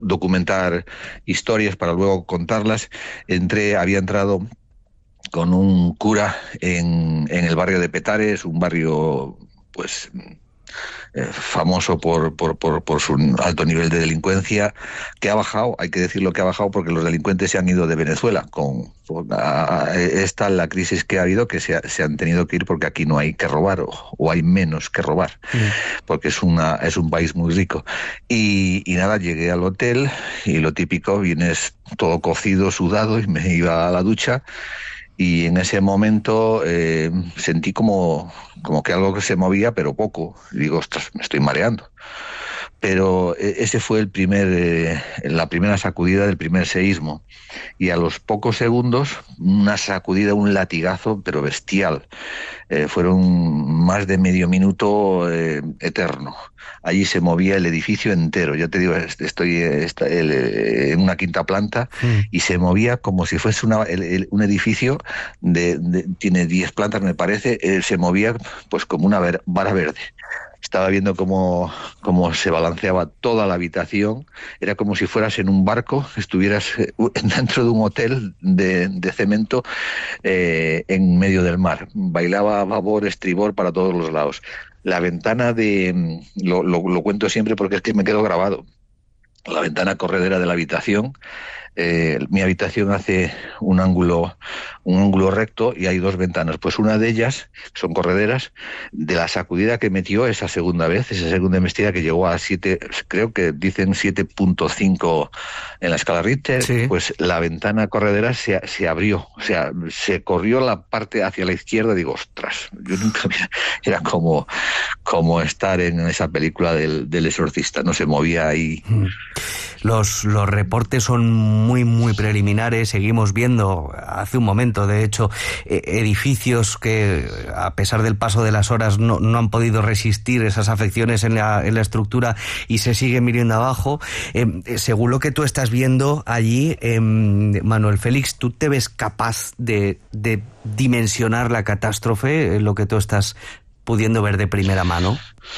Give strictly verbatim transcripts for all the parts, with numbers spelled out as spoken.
documentar historias para luego contarlas, entré, había entrado con un cura en, en el barrio de Petares, un barrio pues eh, famoso por, por, por, por su alto nivel de delincuencia, que ha bajado, hay que decirlo que ha bajado porque los delincuentes se han ido de Venezuela. Con, con a, a, esta la crisis que ha habido, que se, ha, se han tenido que ir porque aquí no hay que robar, o, o hay menos que robar, mm. porque es, una, es un país muy rico. Y, y nada, llegué al hotel y lo típico, vienes todo cocido, sudado, y me iba a la ducha. Y en ese momento eh, sentí como, como que algo que se movía, pero poco. Y digo, ostras, me estoy mareando. Pero ese fue el primer, eh, la primera sacudida del primer seísmo. Y a los pocos segundos, una sacudida, un latigazo, pero bestial. Eh, fueron más de medio minuto eh, eterno. Allí se movía el edificio entero. Ya te digo, estoy en una quinta planta mm. y se movía como si fuese una, el, el, un edificio de, de tiene diez plantas, me parece. Eh, se movía pues como una ver, vara verde. Estaba viendo cómo, cómo se balanceaba toda la habitación. Era como si fueras en un barco, estuvieras dentro de un hotel de, de cemento eh, en medio del mar. Bailaba a babor, estribor para todos los lados. La ventana de... Lo, lo, lo cuento siempre porque es que me quedo grabado. La ventana corredera de la habitación. Eh, mi habitación hace un ángulo un ángulo recto y hay dos ventanas, pues una de ellas son correderas. De la sacudida que metió esa segunda vez, esa segunda embestida que llegó a siete, creo que dicen siete punto cinco en la escala Richter, sí. Pues la ventana corredera se, se abrió, o sea, se corrió la parte hacia la izquierda. Digo, ostras, yo nunca había, era como, como estar en esa película del, del exorcista, no se movía ahí. Mm. Los, los reportes son muy, muy preliminares. Seguimos viendo, hace un momento, de hecho, eh, edificios que, a pesar del paso de las horas, no, no han podido resistir esas afecciones en la, en la estructura y se siguen viniendo abajo. Eh, según lo que tú estás viendo allí, eh, Manuel Félix, ¿tú te ves capaz de, de dimensionar la catástrofe, lo que tú estás pudiendo ver de primera mano?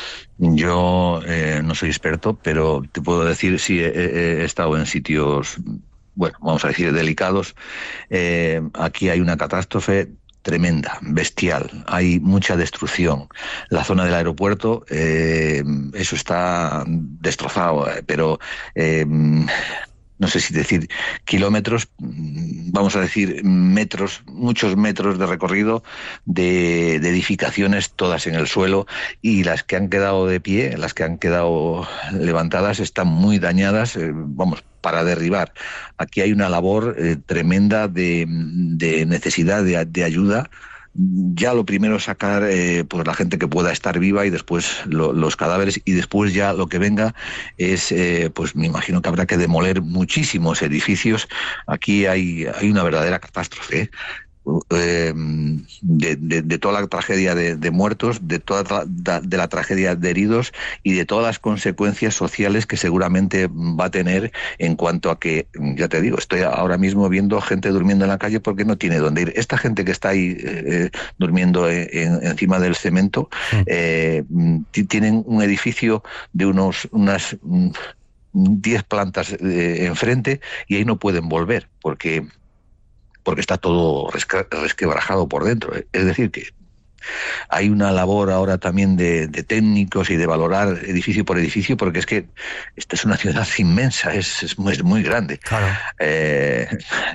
Yo eh, no soy experto, pero te puedo decir, sí, he, he estado en sitios, bueno, vamos a decir, delicados. Eh, aquí hay una catástrofe tremenda, bestial, hay mucha destrucción. La zona del aeropuerto, eh, eso está destrozado, pero... Eh, no sé si decir kilómetros, vamos a decir metros, muchos metros de recorrido de, de edificaciones, todas en el suelo, y las que han quedado de pie, las que han quedado levantadas, están muy dañadas, eh, vamos, para derribar. Aquí hay una labor eh, tremenda de, de necesidad de, de ayuda. Ya lo primero es sacar eh, pues la gente que pueda estar viva y después lo, los cadáveres, y después ya lo que venga es, eh, pues me imagino que habrá que demoler muchísimos edificios. Aquí hay, hay una verdadera catástrofe, ¿eh? Eh, de, de, de toda la tragedia de, de muertos, de toda tra de la tragedia de heridos y de todas las consecuencias sociales que seguramente va a tener en cuanto a que, ya te digo, estoy ahora mismo viendo gente durmiendo en la calle porque no tiene dónde ir. Esta gente que está ahí eh, durmiendo en, en, encima del cemento, eh, tienen un edificio de unos unas diez plantas eh, enfrente, y ahí no pueden volver porque porque está todo resquebrajado por dentro. Es decir, que hay una labor ahora también de, de técnicos y de valorar edificio por edificio, porque es que esta es una ciudad inmensa, es, es, muy, es muy grande. Claro. Eh,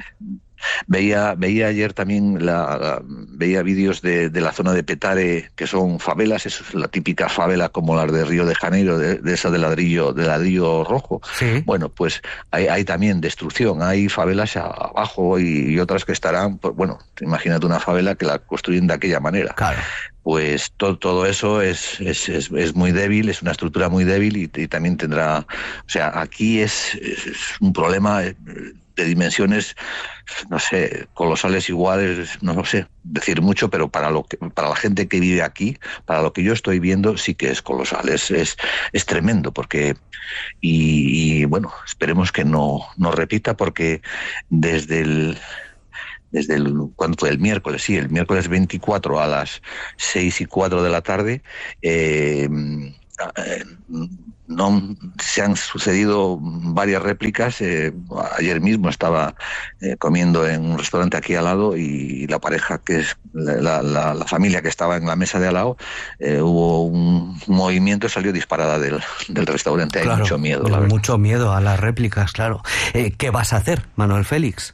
Veía, veía ayer también la, la, veía vídeos de, de la zona de Petare, que son favelas, es la típica favela como las de Río de Janeiro, de, de esa de ladrillo, de ladrillo rojo. Sí. Bueno, pues hay, hay también destrucción, hay favelas abajo y, y otras que estarán, pues, bueno, imagínate una favela que la construyen de aquella manera. Claro. Pues todo, todo eso es, es, es, es muy débil, es una estructura muy débil, y, y también tendrá, o sea, aquí es, es, es un problema de dimensiones, no sé, colosales, iguales, no lo sé decir mucho, pero para lo que, para la gente que vive aquí, para lo que yo estoy viendo, sí que es colosal, es, es, es tremendo, porque, y, y bueno, esperemos que no, no repita, porque desde el desde el, ¿cuándo fue? El miércoles, sí, el miércoles veinticuatro a las seis y cuatro de la tarde, eh, eh, no se han sucedido varias réplicas. Eh, ayer mismo estaba eh, comiendo en un restaurante aquí al lado y la pareja, que es la, la, la familia que estaba en la mesa de al lado, eh, hubo un movimiento y salió disparada del, del restaurante. Hay claro, mucho miedo, la verdad. Mucho miedo a las réplicas, claro. Eh, ¿Qué vas a hacer, Manuel Félix?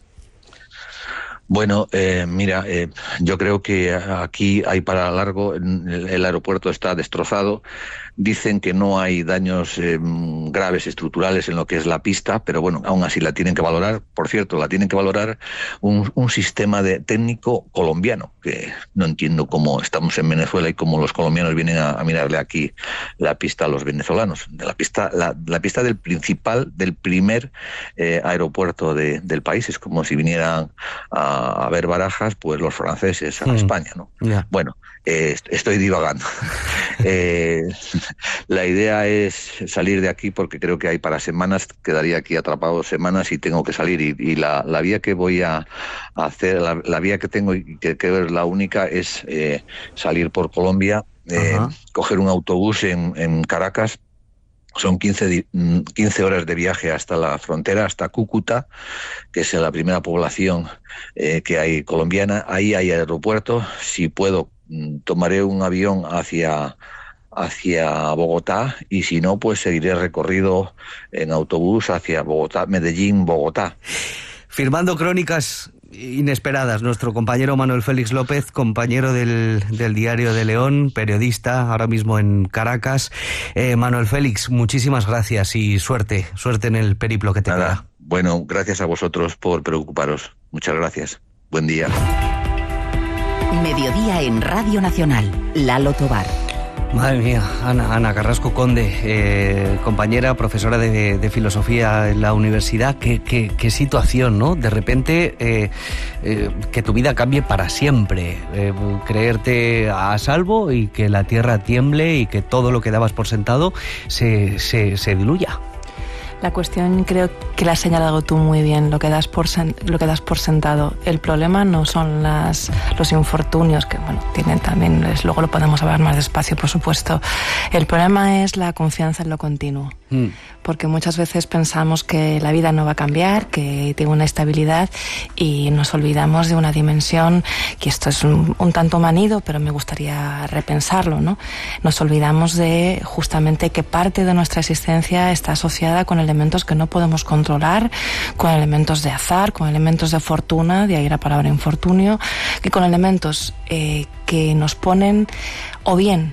Bueno, eh, mira, eh, yo creo que aquí hay para largo. El, el aeropuerto está destrozado. Dicen que no hay daños eh, graves estructurales en lo que es la pista, pero bueno, aún así la tienen que valorar. Por cierto, la tienen que valorar un, un sistema de técnico colombiano, que no entiendo cómo estamos en Venezuela y cómo los colombianos vienen a, a mirarle aquí la pista a los venezolanos. De la pista, la, la pista del principal, del primer eh, aeropuerto de, del país. Es como si vinieran a, a ver Barajas, pues los franceses a mm. España, ¿no? Yeah. Bueno, eh, estoy divagando. eh, La idea es salir de aquí porque creo que hay para semanas, quedaría aquí atrapado semanas y tengo que salir. Y, y la, la vía que voy a hacer, la, la vía que tengo y que, que es la única, es eh, salir por Colombia, eh, coger un autobús en, en Caracas. Son quince, quince horas de viaje hasta la frontera, hasta Cúcuta, que es la primera población eh, que hay colombiana. Ahí hay aeropuerto. Si puedo, tomaré un avión hacia... hacia Bogotá, y si no, pues seguiré recorrido en autobús hacia Bogotá, Medellín, Bogotá. Firmando crónicas inesperadas, nuestro compañero Manuel Félix López, compañero del, del Diario de León, periodista, ahora mismo en Caracas. Eh, Manuel Félix, muchísimas gracias y suerte, suerte en el periplo que te Nada. queda. Bueno, gracias a vosotros por preocuparos. Muchas gracias. Buen día. Mediodía en Radio Nacional. Lalo Tobar. Madre mía, Ana, Ana Carrasco Conde, eh, compañera, profesora de, de filosofía en la universidad. Qué, qué, qué situación, ¿no? De repente eh, eh, que tu vida cambie para siempre, eh, creerte a salvo y que la tierra tiemble y que todo lo que dabas por sentado se, se, se diluya. La cuestión creo que la has señalado tú muy bien, lo que das por sen, lo que das por sentado. El problema no son las, los infortunios, que bueno, tienen también, es, luego lo podemos hablar más despacio, por supuesto. El problema es la confianza en lo continuo. Mm. Porque muchas veces pensamos que la vida no va a cambiar, que tiene una estabilidad, y nos olvidamos de una dimensión, que esto es un, un tanto manido, pero me gustaría repensarlo, ¿no? Nos olvidamos de justamente que parte de nuestra existencia está asociada con elementos que no podemos controlar, con elementos de azar, con elementos de fortuna, de ahí la palabra infortunio, que con elementos eh, que nos ponen o bien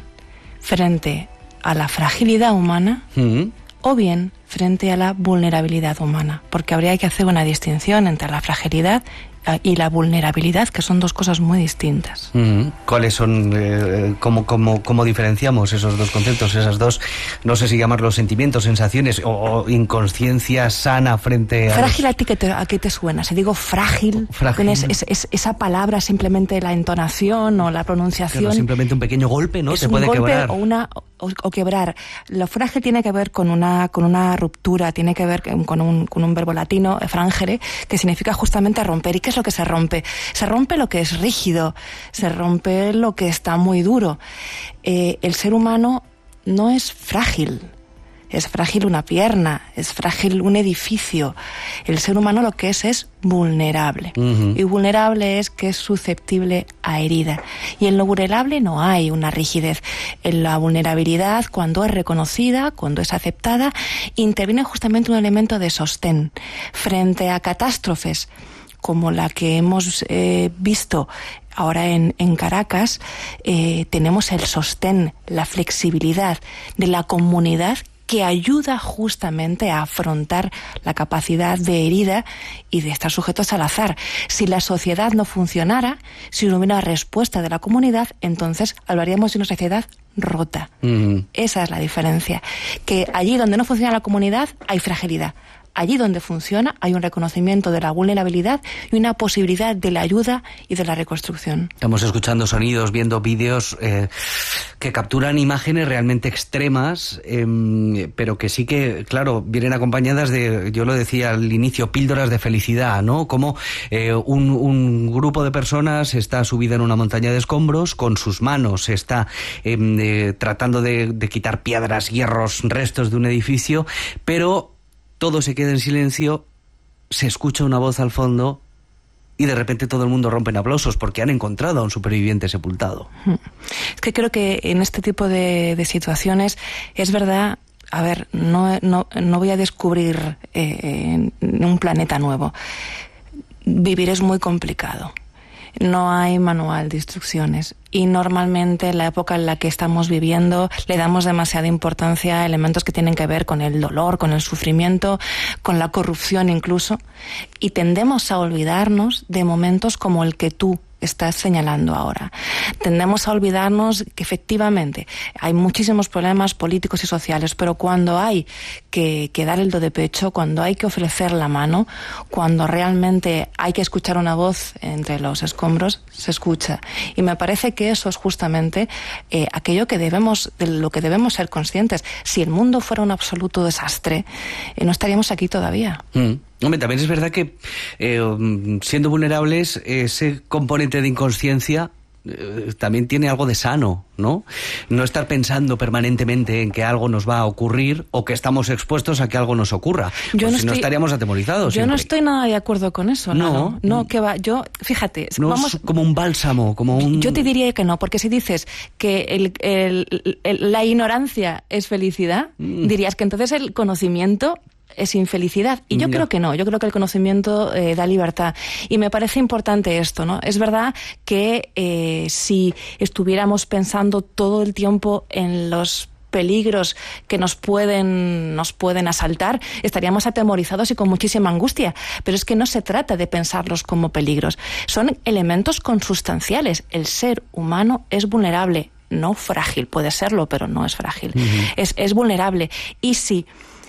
frente a la fragilidad humana, mm-hmm. o bien frente a la vulnerabilidad humana, porque habría que hacer una distinción entre la fragilidad y la vulnerabilidad, que son dos cosas muy distintas. Uh-huh. ¿Cuáles son, eh, cómo, cómo, cómo diferenciamos esos dos conceptos, esas dos, no sé si llamarlos sentimientos, sensaciones o, o inconsciencia sana frente a... Frágil, ¿a ti qué te, a qué te suena? Si digo frágil, frágil. Es, es, es, esa palabra, simplemente la entonación o la pronunciación... Claro, simplemente un pequeño golpe, ¿no? Es Te un puede golpe quebrar. O, una, o, o quebrar. Lo frágil tiene que ver con una, con una ruptura, tiene que ver con un, con un verbo latino, frangere, que significa justamente romper. ¿Y qué es lo que se rompe? Se rompe lo que es rígido, se rompe lo que está muy duro. Eh, el ser humano no es frágil. Es frágil una pierna, es frágil un edificio. El ser humano lo que es es vulnerable. Uh-huh. Y vulnerable es que es susceptible a herida. Y en lo vulnerable no hay una rigidez. En la vulnerabilidad, cuando es reconocida, cuando es aceptada, interviene justamente un elemento de sostén. Frente a catástrofes como la que hemos eh, visto ahora en, en Caracas, eh, tenemos el sostén, la flexibilidad de la comunidad, que ayuda justamente a afrontar la capacidad de herida y de estar sujetos al azar. Si la sociedad no funcionara, si no hubiera una respuesta de la comunidad, entonces hablaríamos de una sociedad rota. Mm. Esa es la diferencia. Que allí donde no funciona la comunidad hay fragilidad. allí donde funciona hay un reconocimiento de la vulnerabilidad y una posibilidad de la ayuda y de la reconstrucción. Estamos escuchando sonidos, viendo vídeos eh, que capturan imágenes realmente extremas, eh, pero que sí que, claro, vienen acompañadas de, yo lo decía al inicio, píldoras de felicidad, ¿no? Como eh, un, un grupo de personas está subida en una montaña de escombros, con sus manos está eh, eh, tratando de, de quitar piedras, hierros, restos de un edificio, pero todo se queda en silencio, se escucha una voz al fondo y de repente todo el mundo rompe en aplausos porque han encontrado a un superviviente sepultado. Es que creo que en este tipo de, de situaciones es verdad, a ver, no, no, no voy a descubrir eh, un planeta nuevo. Vivir es muy complicado. No hay manual de instrucciones y normalmente en la época en la que estamos viviendo le damos demasiada importancia a elementos que tienen que ver con el dolor, con el sufrimiento, con la corrupción incluso, y tendemos a olvidarnos de momentos como el que tú estás señalando ahora. Tendemos a olvidarnos que efectivamente hay muchísimos problemas políticos y sociales, pero cuando hay que, que dar el do de pecho, cuando hay que ofrecer la mano, cuando realmente hay que escuchar una voz entre los escombros, se escucha. Y me parece que eso es justamente eh, aquello que debemos, de lo que debemos ser conscientes. Si el mundo fuera un absoluto desastre, eh, no estaríamos aquí todavía. Mm. Hombre, también es verdad que eh, siendo vulnerables, ese componente de inconsciencia eh, también tiene algo de sano, ¿no? No estar pensando permanentemente en que algo nos va a ocurrir o que estamos expuestos a que algo nos ocurra. Yo pues no si estoy, no estaríamos atemorizados. Yo siempre. no estoy nada de acuerdo con eso. No, no, no, no que va. Yo, fíjate, no vamos. Es como un bálsamo, como un. Yo te diría que no, porque si dices que el, el, el, la ignorancia es felicidad, mm. dirías que entonces el conocimiento es infelicidad. Y yo yeah. creo que no. Yo creo que el conocimiento eh, da libertad. Y me parece importante esto, ¿no? Es verdad que eh, si estuviéramos pensando todo el tiempo en los peligros que nos pueden, nos pueden asaltar, estaríamos atemorizados y con muchísima angustia. Pero es que no se trata de pensarlos como peligros. Son elementos consustanciales. El ser humano es vulnerable, no frágil. Puede serlo, pero no es frágil. Uh-huh. Es, es vulnerable. Y si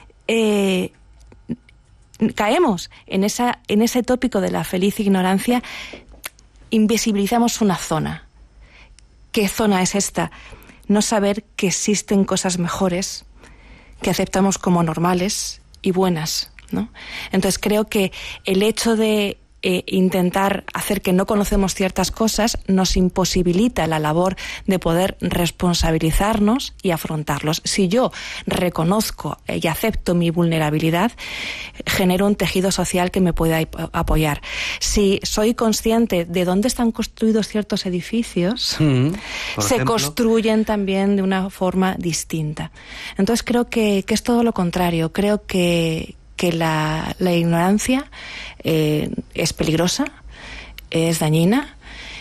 Eh, caemos en esa en ese tópico de la feliz ignorancia, invisibilizamos una zona. ¿Qué zona es esta? No saber que existen cosas mejores que aceptamos como normales y buenas, ¿no? Entonces creo que el hecho de Eh, intentar hacer que no conocemos ciertas cosas nos imposibilita la labor de poder responsabilizarnos y afrontarlos. Si yo reconozco y acepto mi vulnerabilidad, genero un tejido social que me pueda apoyar. Si soy consciente de dónde están construidos ciertos edificios, mm, se ejemplo. construyen también de una forma distinta. Entonces creo que, que es todo lo contrario. Creo que que la, la ignorancia eh, es peligrosa, es dañina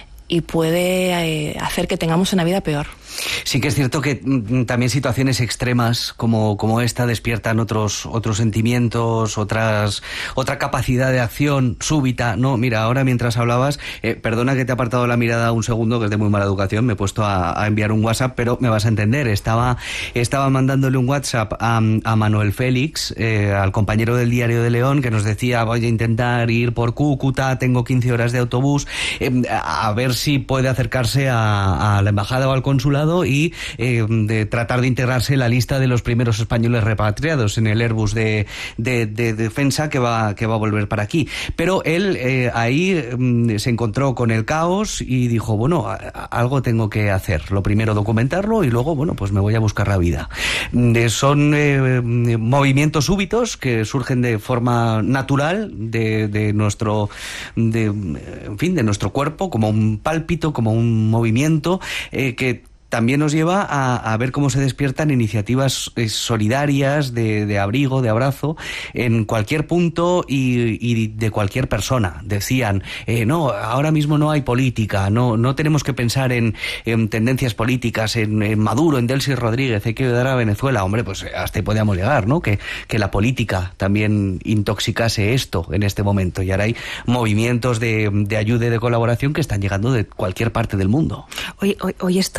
y puede eh, hacer que tengamos una vida peor. Sí que es cierto que mm, también situaciones extremas como, como esta despiertan otros otros sentimientos, otras otra capacidad de acción súbita. No, mira, ahora mientras hablabas, eh, perdona que te he apartado la mirada un segundo, que es de muy mala educación, me he puesto a, a enviar un WhatsApp, pero me vas a entender. Estaba estaba mandándole un WhatsApp a, a Manuel Félix, eh, al compañero del Diario de León, que nos decía, voy a intentar ir por Cúcuta, tengo quince horas de autobús, eh, a ver si puede acercarse a, a la embajada o al consulado y eh, de tratar de integrarse en la lista de los primeros españoles repatriados en el Airbus de, de, de defensa que va, que va a volver para aquí. Pero él eh, ahí eh, se encontró con el caos y dijo, bueno, a, a, algo tengo que hacer. Lo primero documentarlo y luego, bueno, pues me voy a buscar la vida. Eh, son eh, movimientos súbitos que surgen de forma natural de, de nuestro, de, en fin, de nuestro cuerpo, como un pálpito, como un movimiento eh, que también nos lleva a, a ver cómo se despiertan iniciativas eh, solidarias de, de abrigo, de abrazo, en cualquier punto y, y de cualquier persona. Decían, eh, no, ahora mismo no hay política, no no tenemos que pensar en, en tendencias políticas, en, en Maduro, en Delcy Rodríguez, hay que ayudar a Venezuela. Hombre, pues hasta ahí podíamos llegar, ¿no? Que, que la política también intoxicase esto en este momento. Y ahora hay movimientos de, de ayuda y de colaboración que están llegando de cualquier parte del mundo. Hoy, hoy, hoy estoy... Hoy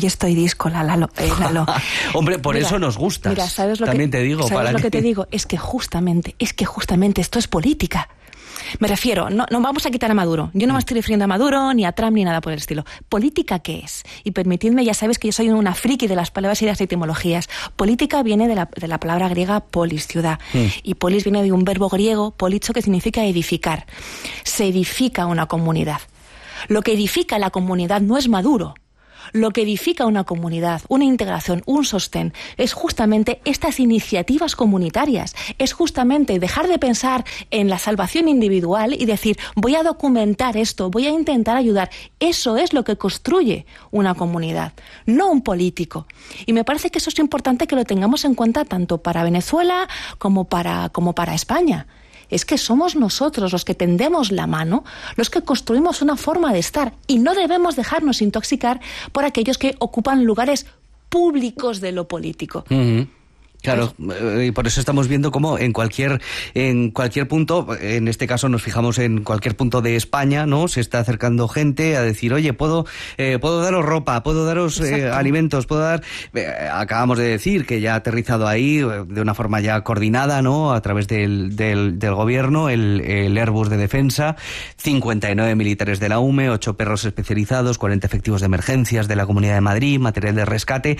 hoy estoy díscola, Lalo. Eh, Lalo. Hombre, por mira, eso nos gusta. Mira, ¿sabes lo También que, te digo. ¿sabes para lo que... que te digo? Es que justamente, es que justamente esto es política. Me refiero, no, no vamos a quitar a Maduro. Yo no me estoy refiriendo a Maduro, ni a Trump, ni nada por el estilo. ¿Política qué es? Y permitidme, ya sabéis que yo soy una friki de las palabras y de las etimologías. Política viene de la, de la palabra griega polis, ciudad. Mm. Y polis viene de un verbo griego, policho, que significa edificar. Se edifica una comunidad. Lo que edifica la comunidad no es Maduro. Lo que edifica una comunidad, una integración, un sostén, es justamente estas iniciativas comunitarias. Es justamente dejar de pensar en la salvación individual y decir, voy a documentar esto, voy a intentar ayudar. Eso es lo que construye una comunidad, no un político. Y me parece que eso es importante que lo tengamos en cuenta tanto para Venezuela como para, como para España. Es que somos nosotros los que tendemos la mano, los que construimos una forma de estar, y no debemos dejarnos intoxicar por aquellos que ocupan lugares públicos de lo político. Uh-huh. Claro, y por eso estamos viendo cómo en cualquier en cualquier punto, en este caso nos fijamos en cualquier punto de España, ¿no? Se está acercando gente a decir, oye, puedo eh, puedo daros ropa, puedo daros eh, alimentos, puedo dar... Eh, acabamos de decir que ya ha aterrizado ahí de una forma ya coordinada, ¿no? A través del, del, del gobierno, el, el Airbus de defensa, cincuenta y nueve militares de la U M E, ocho perros especializados, cuarenta efectivos de emergencias de la Comunidad de Madrid, material de rescate.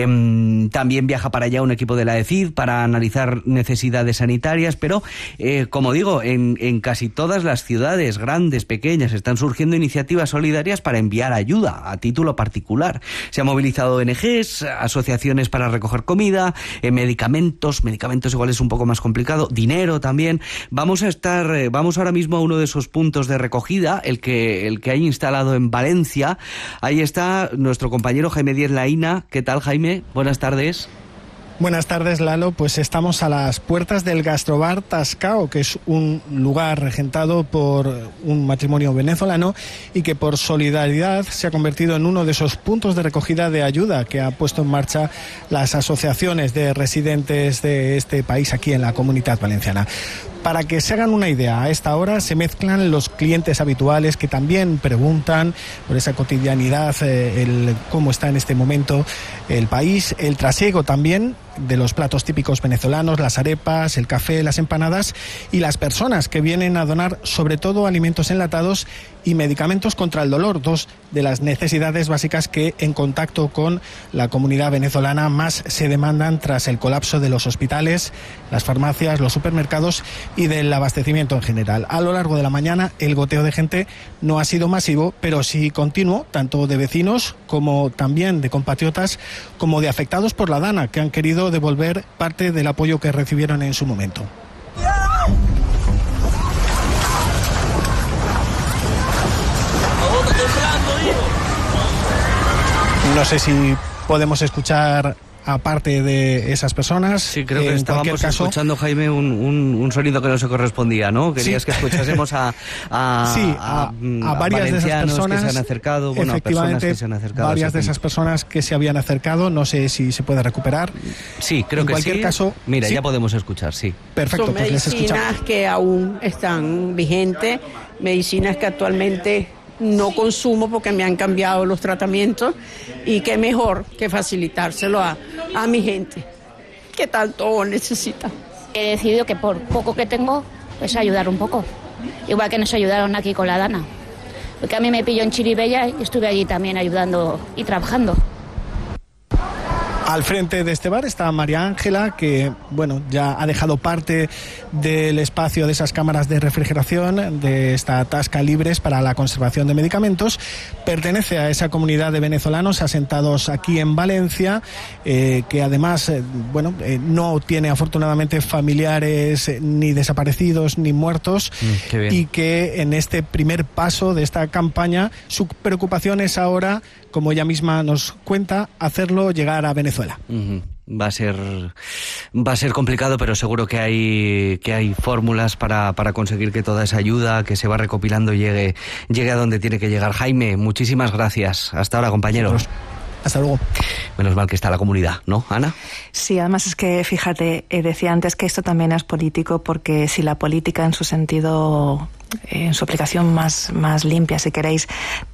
Eh, también viaja para allá un equipo de la E C I D para analizar necesidades sanitarias, pero eh, como digo, en, en casi todas las ciudades, grandes, pequeñas, están surgiendo iniciativas solidarias para enviar ayuda a título particular. Se han movilizado O N Ges, asociaciones para recoger comida, eh, medicamentos, medicamentos igual es un poco más complicado, dinero también. Vamos a estar, eh, vamos ahora mismo a uno de esos puntos de recogida, el que, el que hay instalado en Valencia. Ahí está nuestro compañero Jaime Díez Laína. ¿Qué tal, Jaime? Buenas tardes. Buenas tardes, Lalo. Pues estamos a las puertas del Gastrobar Tascao, que es un lugar regentado por un matrimonio venezolano y que por solidaridad se ha convertido en uno de esos puntos de recogida de ayuda que ha puesto en marcha las asociaciones de residentes de este país aquí en la Comunidad Valenciana. Para que se hagan una idea, a esta hora se mezclan los clientes habituales que también preguntan por esa cotidianidad, eh, el cómo está en este momento el país, el trasiego también de los platos típicos venezolanos, las arepas, el café, las empanadas, y las personas que vienen a donar sobre todo alimentos enlatados y medicamentos contra el dolor, dos de las necesidades básicas que en contacto con la comunidad venezolana más se demandan tras el colapso de los hospitales, las farmacias, los supermercados y del abastecimiento en general. A lo largo de la mañana el goteo de gente no ha sido masivo, pero sí continuo, tanto de vecinos como también de compatriotas, como de afectados por la DANA, que han querido devolver parte del apoyo que recibieron en su momento. No sé si podemos escuchar a parte de esas personas. Sí, creo que en estábamos caso, escuchando, Jaime, un, un, un sonido que no se correspondía, ¿no? Querías sí. que escuchásemos a, a, sí, a, a, a varias de esas personas que se han acercado, bueno, efectivamente, personas que se han acercado. Varias de esas personas que se habían acercado, no sé si se puede recuperar. Sí, creo en que cualquier sí. caso, mira, sí. ya podemos escuchar, sí. Perfecto, Son pues les escuchamos. medicinas que aún están vigentes, medicinas que actualmente no consumo porque me han cambiado los tratamientos, y qué mejor que facilitárselo a, a mi gente que tanto necesita. He decidido que por poco que tengo, pues ayudar un poco, igual que nos ayudaron aquí con la DANA, porque a mí me pilló en Chiribella y estuve allí también ayudando y trabajando. Al frente de este bar está María Ángela, que bueno, ya ha dejado parte del espacio de esas cámaras de refrigeración, de esta tasca libres para la conservación de medicamentos. Pertenece a esa comunidad de venezolanos asentados aquí en Valencia, eh, que además eh, bueno, eh, no tiene afortunadamente familiares eh, ni desaparecidos ni muertos, mm, qué bien. Y que en este primer paso de esta campaña su preocupación es ahora, como ella misma nos cuenta, hacerlo llegar a Venezuela. Uh-huh. Va a ser va a ser complicado, pero seguro que hay que hay fórmulas para, para conseguir que toda esa ayuda que se va recopilando llegue llegue a donde tiene que llegar. Jaime, muchísimas gracias. Hasta ahora, compañeros. Hasta luego. Menos mal que está la comunidad, ¿no, Ana? Sí, además es que, fíjate, eh, decía antes que esto también es político, porque si la política en su sentido, eh, en su aplicación más, más limpia, si queréis,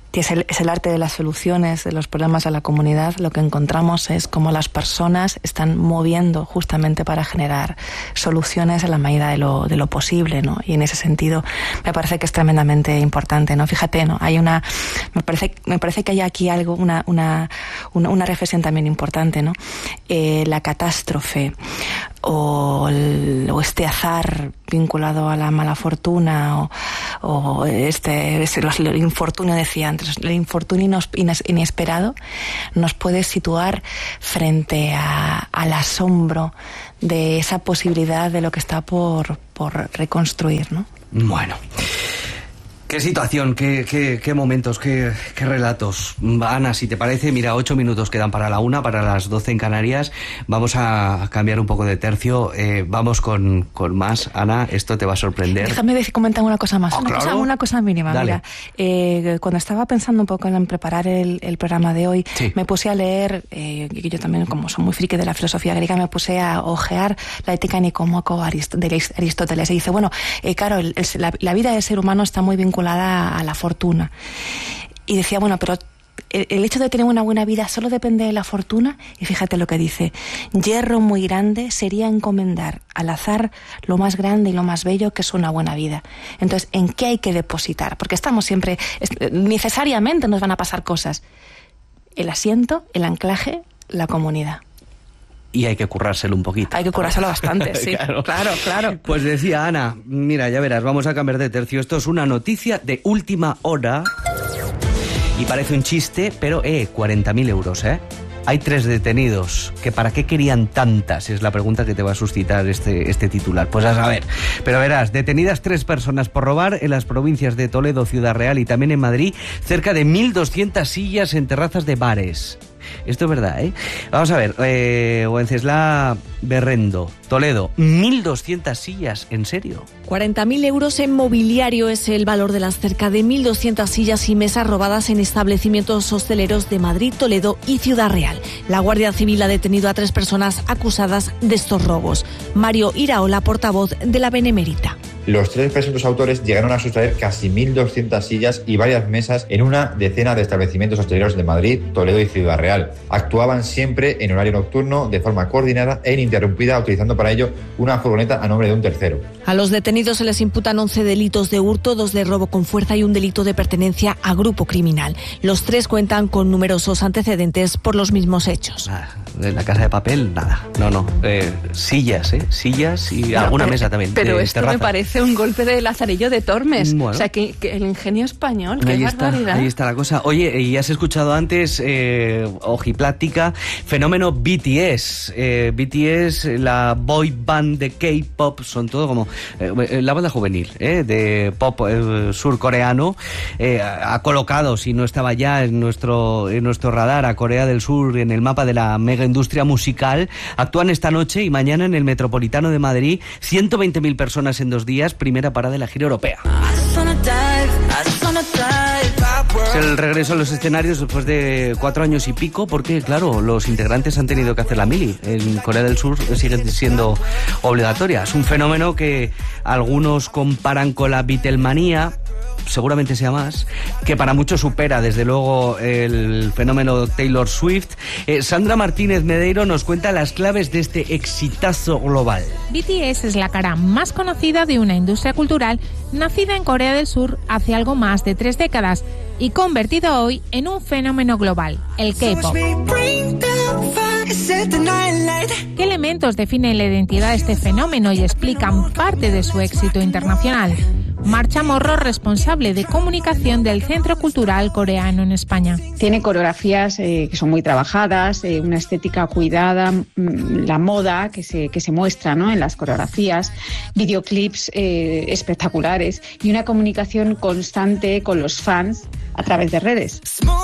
es el, es el arte de las soluciones de los problemas de la comunidad, lo que encontramos es cómo las personas están moviendo justamente para generar soluciones en la medida de lo, de lo posible, ¿no? Y en ese sentido me parece que es tremendamente importante, ¿no? Fíjate, ¿no? Hay una, me parece, me parece que hay aquí algo, una, una, una, una reflexión también importante, ¿no? Eh, la catástrofe o, el, o este azar vinculado a la mala fortuna o, o este, este el infortunio, decía antes, el infortunio inesperado nos puede situar frente a, al asombro de esa posibilidad de lo que está por, por reconstruir, ¿no? Bueno, qué situación, qué, qué, qué momentos, qué, qué relatos. Ana, si te parece, mira, ocho minutos quedan para la una, para las doce en Canarias. Vamos a cambiar un poco de tercio. Eh, vamos con, con más. Ana, esto te va a sorprender. Déjame decir, comentar una cosa más. Oh, una, claro. cosa, una cosa mínima. Dale. Mira, eh, cuando estaba pensando un poco en preparar el, el programa de hoy, sí. me puse a leer, eh, y yo también, como soy muy friki de la filosofía griega, me puse a ojear la Ética Nicómaco de Aristóteles. Y dice, bueno, eh, claro, el, el, la, la vida del ser humano está muy vinculada a la fortuna. Y decía, bueno, pero el, el hecho de tener una buena vida solo depende de la fortuna. Y fíjate lo que dice: hierro muy grande sería encomendar al azar lo más grande y lo más bello que es una buena vida. Entonces, ¿en qué hay que depositar? Porque estamos siempre, es, necesariamente nos van a pasar cosas. El asiento, el anclaje, la comunidad. Y hay que currárselo un poquito. Hay que currárselo bastante, sí. Claro. claro, claro. Pues decía Ana, mira, ya verás, vamos a cambiar de tercio. Esto es una noticia de última hora. Y parece un chiste, pero, eh, cuarenta mil euros, ¿eh? Hay tres detenidos. ¿Que para qué querían tantas? Es la pregunta que te va a suscitar este, este titular. Pues a saber. Pero verás, detenidas tres personas por robar en las provincias de Toledo, Ciudad Real y también en Madrid cerca de mil doscientas sillas en terrazas de bares. Esto es verdad, ¿eh? Vamos a ver, eh, Wenceslao Berrendo, Toledo, mil doscientas sillas, ¿en serio? cuarenta mil euros en mobiliario es el valor de las cerca de mil doscientas sillas y mesas robadas en establecimientos hosteleros de Madrid, Toledo y Ciudad Real. La Guardia Civil ha detenido a tres personas acusadas de estos robos. Mario Iraola, portavoz de la Benemérita. Los tres presuntos autores llegaron a sustraer casi mil doscientas sillas y varias mesas en una decena de establecimientos hosteleros de Madrid, Toledo y Ciudad Real. Actuaban siempre en horario nocturno, de forma coordinada e ininterrumpida, utilizando para ello una furgoneta a nombre de un tercero. A los detenidos se les imputan once delitos de hurto, dos de robo con fuerza y un delito de pertenencia a grupo criminal. Los tres cuentan con numerosos antecedentes por los mismos hechos. Ah, en la Casa de Papel, nada. No, no. Eh, sillas, ¿eh? Sillas y no, alguna pero, mesa también. Pero esto terraza. Me parece un golpe de Lazarillo de Tormes. Bueno. O sea, que, que el ingenio español, qué ahí barbaridad. Está, ahí está la cosa. Oye, y has escuchado antes, eh, ojiplática, fenómeno B T S. Eh, B T S, la boy band de K-pop, son todo como eh, la banda juvenil eh, de pop eh, surcoreano. Eh, ha colocado, si no estaba ya en nuestro, en nuestro radar, a Corea del Sur en el mapa de la mega industria musical. Actúan esta noche y mañana en el Metropolitano de Madrid. ciento veinte mil personas en dos días, primera parada de la gira europea. Es el regreso a los escenarios después de cuatro años y pico, porque claro, los integrantes han tenido que hacer la mili. En Corea del Sur siguen siendo obligatorias. Un fenómeno que algunos comparan con la Beatlemanía, seguramente sea más, que para muchos supera desde luego el fenómeno Taylor Swift. Eh, Sandra Martínez Medeiro nos cuenta las claves de este exitazo global. B T S es la cara más conocida de una industria cultural nacida en Corea del Sur hace algo más de tres décadas y convertido hoy en un fenómeno global, el K-pop. ¿Qué elementos definen la identidad de este fenómeno y explican parte de su éxito internacional? Marcha Morro, responsable de comunicación del Centro Cultural Coreano en España. Tiene coreografías eh, que son muy trabajadas, eh, una estética cuidada, mm, la moda que se, que se muestra, ¿no?, en las coreografías, videoclips eh, espectaculares y una comunicación constante con los fans a través de redes.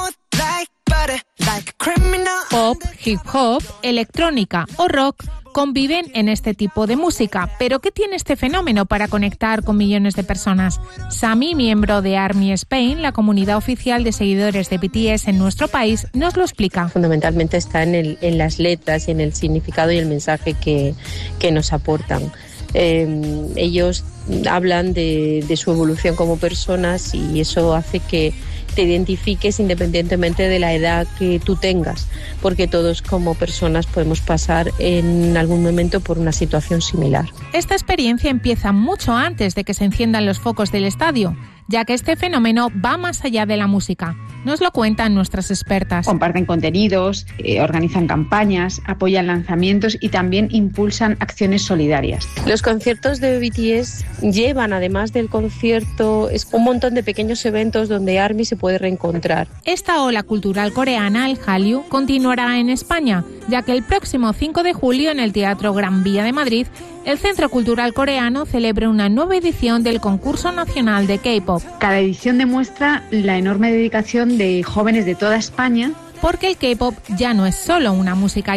Pop, hip hop, electrónica o rock conviven en este tipo de música. ¿Pero qué tiene este fenómeno para conectar con millones de personas? Sami, miembro de ARMY Spain, la comunidad oficial de seguidores de B T S en nuestro país, nos lo explica. Fundamentalmente está en, el, en las letras y en el significado y el mensaje que, que nos aportan. Eh, ellos hablan de, de su evolución como personas y eso hace que te identifiques independientemente de la edad que tú tengas, porque todos como personas podemos pasar en algún momento por una situación similar. Esta experiencia empieza mucho antes de que se enciendan los focos del estadio, ya que este fenómeno va más allá de la música. Nos lo cuentan nuestras expertas. Comparten contenidos, eh, organizan campañas, apoyan lanzamientos y también impulsan acciones solidarias. Los conciertos de B T S llevan, además del concierto, es un montón de pequeños eventos donde ARMY se puede reencontrar. Esta ola cultural coreana, el Hallyu, continuará en España, ya que el próximo cinco de julio en el Teatro Gran Vía de Madrid, el Centro Cultural Coreano celebra una nueva edición del Concurso Nacional de K-pop. Cada edición demuestra la enorme dedicación de jóvenes de toda España. Porque el K-pop ya no es solo una música